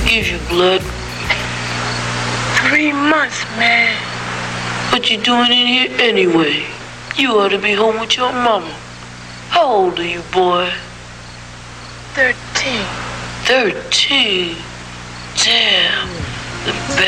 give you blood? 3 months, man. What you doing in here anyway? You ought to be home with your mama. How old are you, boy? 13. 13? Damn. The